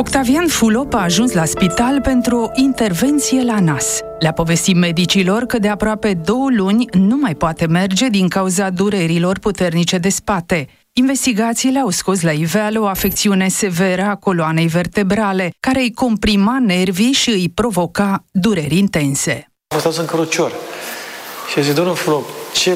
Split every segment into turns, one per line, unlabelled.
Octavian Fulop a ajuns la spital pentru o intervenție la nas. Le-a povestit medicilor că de aproape 2 luni nu mai poate merge din cauza durerilor puternice de spate. Investigațiile au scos la iveală o afecțiune severă a coloanei vertebrale, care îi comprima nervii și îi provoca dureri intense.
Am fost în cărucior și a zis, domnul Fulop, ce...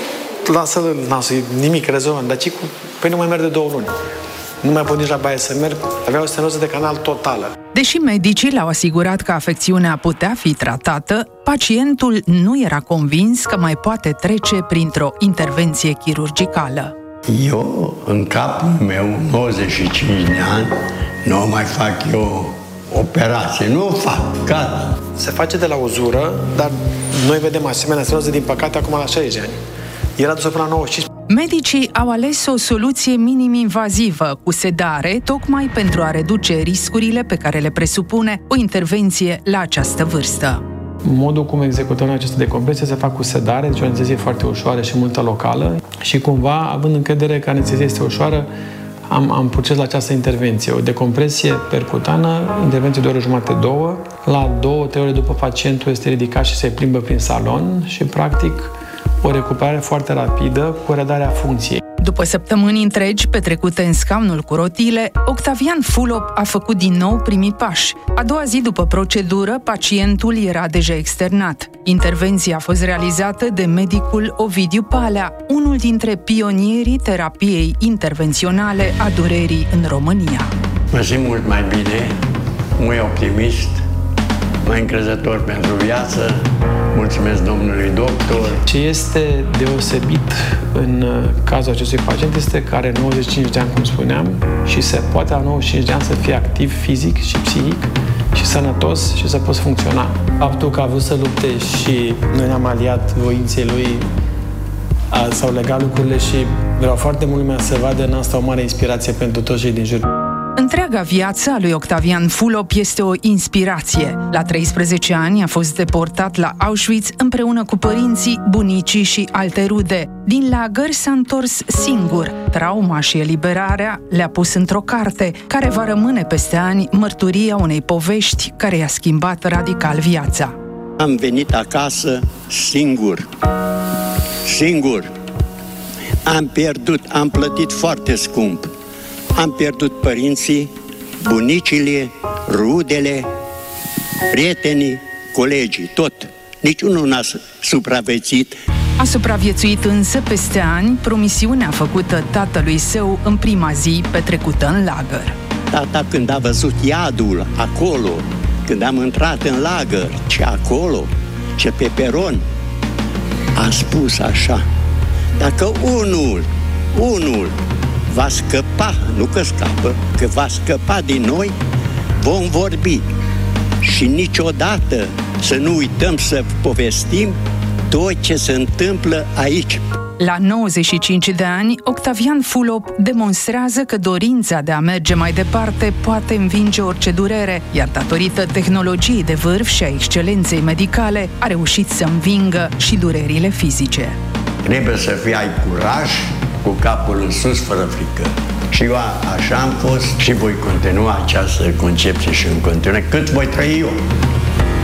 Lasă-l, nimic, rezolvăm, dar ce cu... Păi nu mai merg de 2 luni. Nu mai pot nici la baie să merg, avea o stenoză de canal totală.
Deși medicii le-au asigurat că afecțiunea putea fi tratată, pacientul nu era convins că mai poate trece printr-o intervenție chirurgicală.
Eu, în capul meu, 95 de ani, nu mai fac eu operație, nu o fac, gata.
Se face de la uzură, dar noi vedem asemenea stenoză, din păcate, acum la 60 de ani. Era dusă până la 95.
Medicii au ales o soluție minim-invazivă, cu sedare, tocmai pentru a reduce riscurile pe care le presupune o intervenție la această vârstă.
Modul cum executăm aceste decompresie se fac cu sedare, deci o anestezie foarte ușoară și multă locală și cumva, având încredere că anestezia este ușoară, am proces la această intervenție. O decompresie percutană, intervenție de 1 oră jumătate, 2, la 2-3 ore după pacientul este ridicat și se plimbă prin salon și, practic, o recuperare foarte rapidă cu redarea funcției.
După săptămâni întregi petrecute în scaunul cu rotile, Octavian Fulop a făcut din nou primii pași. A doua zi după procedură, pacientul era deja externat. Intervenția a fost realizată de medicul Ovidiu Palea, unul dintre pionierii terapiei intervenționale a durerii în România.
Mă simt mult mai bine, mai optimist, mai încrezător pentru viață. Mulțumesc domnului doctor.
Ce este deosebit în cazul acestui pacient este că are 95 de ani, cum spuneam, și se poate la 95 de ani să fie activ fizic și psihic și sănătos și să poți funcționa. Faptul că a vrut să lupte și noi ne-am aliat voinței lui, s-au legat lucrurile și vreau foarte mult lumea să vadă în asta o mare inspirație pentru toți cei din jur.
Întreaga viață a lui Octavian Fulop este o inspirație. La 13 ani a fost deportat la Auschwitz împreună cu părinții, bunicii și alte rude. Din lagăr s-a întors singur. Trauma și eliberarea le-a pus într-o carte, care va rămâne peste ani mărturia unei povești care i-a schimbat radical viața.
Am venit acasă singur. Singur. Am pierdut, am plătit foarte scump. Am pierdut părinții, bunicile, rudele, prietenii, colegii, tot. Niciunul n-a supraviețuit.
A supraviețuit însă peste ani promisiunea făcută tatălui său în prima zi petrecută în lagăr.
Tata, când a văzut iadul acolo, când am intrat în lagăr, ce acolo, ce pe peron, a spus așa: dacă unul va scăpa, nu că scapă, că va scăpa din noi, vom vorbi. Și niciodată să nu uităm să povestim tot ce se întâmplă aici.
La 95 de ani, Octavian Fulop demonstrează că dorința de a merge mai departe poate învinge orice durere, iar datorită tehnologiei de vârf și a excelenței medicale, a reușit să învingă și durerile fizice.
Trebuie să ai curaj, cu capul în sus, fără frică. Și eu așa am fost și voi continua această concepție și în continuare cât voi trăi eu.